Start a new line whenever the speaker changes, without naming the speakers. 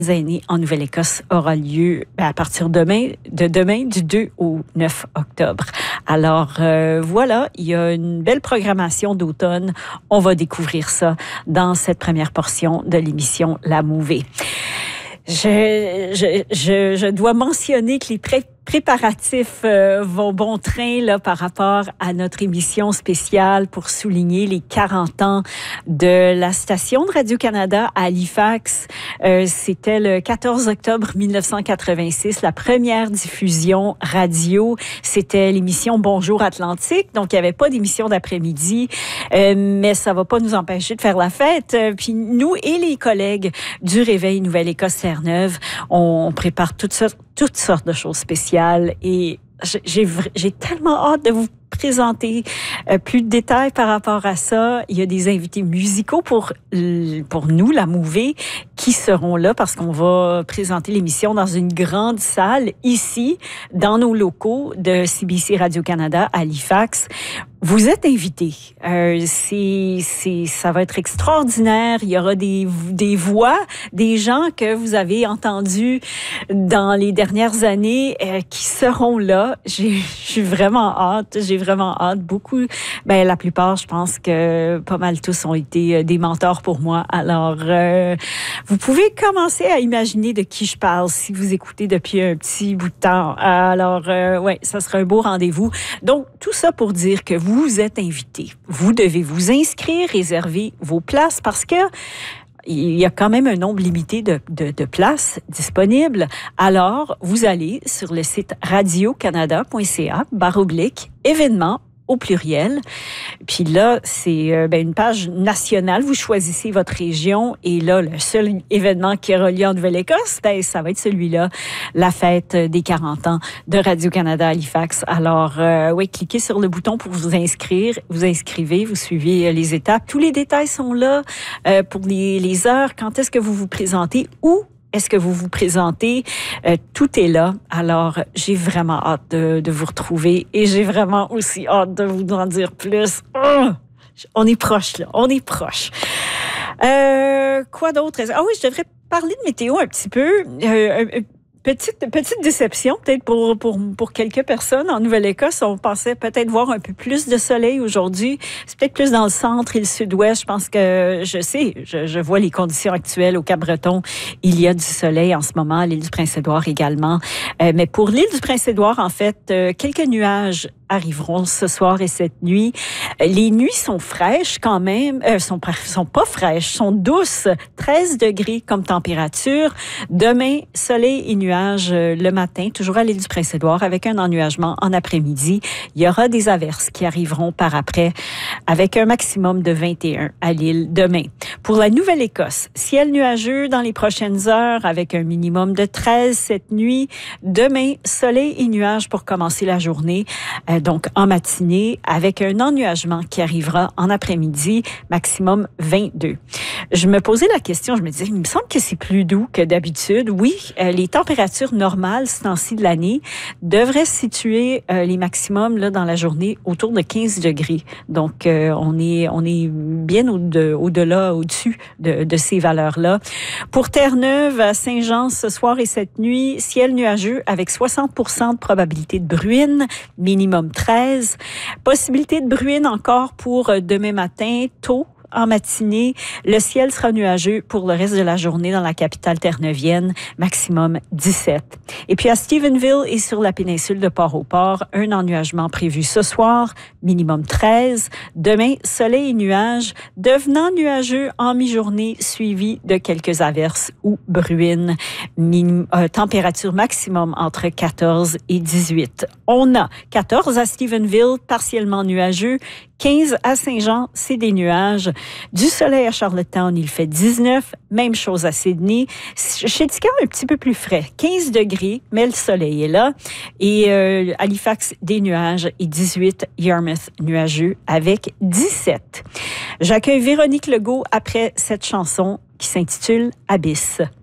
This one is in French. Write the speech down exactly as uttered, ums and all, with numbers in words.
aînés en Nouvelle-Écosse aura lieu à partir de demain, de demain du deux au neuf octobre. Alors euh, voilà, il y a une belle programmation d'automne. On va découvrir ça dans cette première portion de l'émission La Mouvée. Je, je, je, je dois mentionner que les pré- préparatifs euh, vont bon train là, par rapport à notre émission spéciale pour souligner les quarante ans de la station de Radio-Canada à Halifax. Euh, c'était le quatorze octobre mille neuf cent quatre-vingt-six, la première diffusion radio. C'était l'émission Bonjour Atlantique, donc il n'y avait pas d'émission d'après-midi, euh, mais ça ne va pas nous empêcher de faire la fête. Euh, puis nous et les collègues du Réveil Nouvelle-Écosse-Terre-Neuve, on, on prépare toutes sortes, toutes sortes de choses spéciales et j'ai, j'ai tellement hâte de vous présenter euh, plus de détails par rapport à ça. Il y a des invités musicaux pour, pour nous, la Mouvée, qui seront là parce qu'on va présenter l'émission dans une grande salle ici, dans nos locaux de C B C Radio-Canada à Halifax. Vous êtes invités. Euh, c'est, c'est, ça va être extraordinaire. Il y aura des, des voix, des gens que vous avez entendus dans les dernières années euh, qui seront là. J'ai, j'ai vraiment hâte. J'ai vraiment hâte. Beaucoup, ben la plupart, je pense que pas mal tous ont été des mentors pour moi. Alors, euh, vous pouvez commencer à imaginer de qui je parle si vous écoutez depuis un petit bout de temps. Alors, euh, ouais, ça sera un beau rendez-vous. Donc, tout ça pour dire que vous Vous êtes invité. Vous devez vous inscrire, réserver vos places parce que il y a quand même un nombre limité de, de, de places disponibles. Alors, vous allez sur le site radio canada point c a barre oblique événements au pluriel. Puis là, c'est euh, ben, une page nationale. Vous choisissez votre région et là, le seul événement qui aura lieu en Nouvelle-Écosse, ben, ça va être celui-là, la fête des quarante ans de Radio-Canada Halifax. Alors, euh, oui, cliquez sur le bouton pour vous inscrire. Vous inscrivez, vous suivez les étapes. Tous les détails sont là euh, pour les, les heures. Quand est-ce que vous vous présentez? Où est-ce que vous vous présentez? Euh, tout est là. Alors, j'ai vraiment hâte de, de vous retrouver et j'ai vraiment aussi hâte de vous en dire plus. Oh! On est proche, là. On est proche. Euh, quoi d'autre? Ah oui, je devrais parler de météo un petit peu. Euh, Petite, petite déception, peut-être pour, pour, pour quelques personnes. En Nouvelle-Écosse, on pensait peut-être voir un peu plus de soleil aujourd'hui. C'est peut-être plus dans le centre et le sud-ouest. Je pense que, je sais, je, je vois les conditions actuelles au Cap-Breton. Il y a du soleil en ce moment, à l'île du Prince-Édouard également. Euh, mais pour l'île du Prince-Édouard, en fait, euh, quelques nuages arriveront ce soir et cette nuit. Les nuits sont fraîches quand même, euh, sont, sont pas fraîches, sont douces, treize degrés comme température. Demain, soleil et nuages le matin, toujours à l'île du Prince-Édouard, avec un ennuagement en après-midi. Il y aura des averses qui arriveront par après, avec un maximum de vingt et un à l'île demain. Pour la Nouvelle-Écosse, ciel nuageux dans les prochaines heures, avec un minimum de treize cette nuit. Demain, soleil et nuages pour commencer la journée. Euh, donc en matinée, avec un ennuagement qui arrivera en après-midi, maximum vingt-deux. Je me posais la question, je me disais, il me semble que c'est plus doux que d'habitude. Oui, euh, les températures normales, ce temps-ci de l'année, devraient se situer euh, les maximums là, dans la journée autour de quinze degrés. Donc, euh, on est on est bien au-de, au-delà, au-dessus de, de ces valeurs-là. Pour Terre-Neuve, à Saint-Jean, ce soir et cette nuit, ciel nuageux avec soixante pour cent de probabilité de bruine, minimum treize. Possibilité de bruine encore pour demain matin, tôt en matinée. Le ciel sera nuageux pour le reste de la journée dans la capitale terre-neuvienne, maximum dix-sept. Et puis à Stephenville et sur la péninsule de Port-au-Port, un ennuagement prévu ce soir, minimum treize. Demain, soleil et nuages, devenant nuageux en mi-journée, suivi de quelques averses ou bruines. Minim, euh, température maximum entre quatorze et dix-huit. On a quatorze à Stephenville, partiellement nuageux. quinze à Saint-Jean, c'est des nuages. Du soleil à Charlottetown, il fait dix-neuf. Même chose à Sydney. Chez Tika, un petit peu plus frais. quinze degrés, mais le soleil est là. Et euh, Halifax, des nuages. Et dix-huit, Yarmouth, nuageux avec dix-sept. J'accueille Véronique Legault après cette chanson qui s'intitule Abyss.